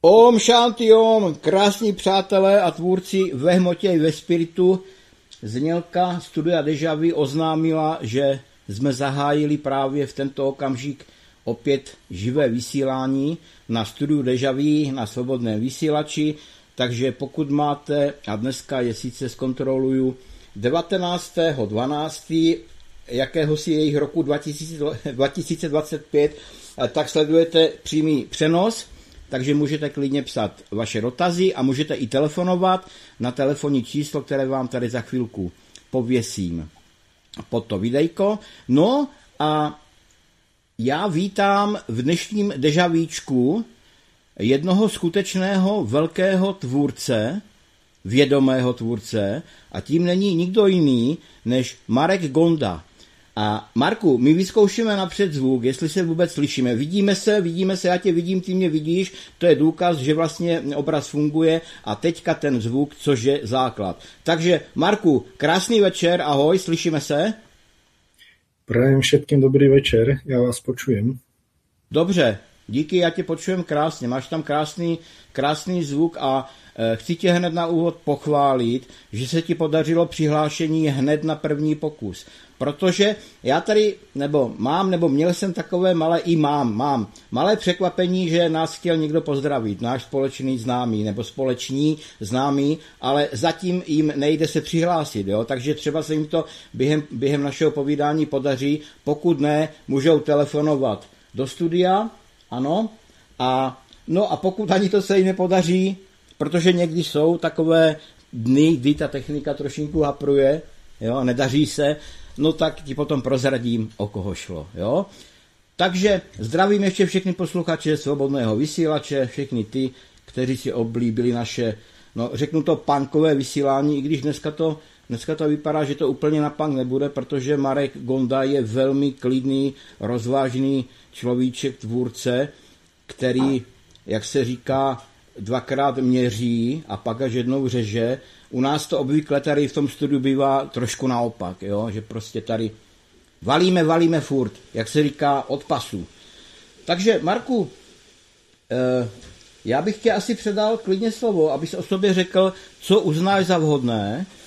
Om Shanti Om, krásní přátelé a tvůrci ve hmotě i ve spiritu. Znělka Studia Deja Vu oznámila, že jsme zahájili právě v tento okamžik opět živé vysílání na Studiu Deja Vu na svobodném vysílači, takže pokud máte, a dneska je sice zkontroluju, 19.12. jakéhosi jejich roku 2025, tak sledujete přímý přenos, takže můžete klidně psat vaše dotazy a můžete i telefonovat na telefonní číslo, které vám tady za chvilku pověsím pod to videjko. No a já vítám v dnešním dežavíčku jednoho skutečného velkého tvůrce, vědomého tvůrce, a tím není nikdo jiný než Marek Gonda. A Marku, my vyzkoušíme napřed zvuk, jestli se vůbec slyšíme. Vidíme se, já tě vidím, ty mě vidíš, to je důkaz, že vlastně obraz funguje a teďka ten zvuk, což je základ. Takže Marku, krásný večer, ahoj, slyšíme se? Prajem všetkým dobrý večer, já vás počujem. Dobře, díky, já tě počujem krásně, máš tam krásný zvuk a chci tě hned na úvod pochválit, že se ti podařilo přihlášení hned na první pokus. Protože já tady, měl jsem takové mám malé překvapení, že nás chtěl někdo pozdravit, náš společný známý, nebo společní známý, ale zatím jim nejde se přihlásit, jo? Takže třeba se jim to během našeho povídání podaří, pokud ne, můžou telefonovat do studia, ano, a pokud ani to se jim nepodaří, protože někdy jsou takové dny, kdy ta technika trošinku hapruje, jo, a nedaří se, no tak ti potom prozradím, o koho šlo, jo. Takže zdravím ještě všechny posluchače svobodného vysílače, všechny ty, kteří si oblíbili naše, řeknu to punkové vysílání, i když dneska to vypadá, že to úplně na punk nebude, protože Marek Gonda je velmi klidný, rozvážný človíček, tvůrce, který, jak se říká, dvakrát měří a pak až jednou řeže. U nás to obvykle tady v tom studiu bývá trošku naopak, jo? Že prostě tady valíme furt, jak se říká, od pasu. Takže Marku, já bych tě asi předal klidně slovo, abys o sobě řekl, co uznáš za vhodné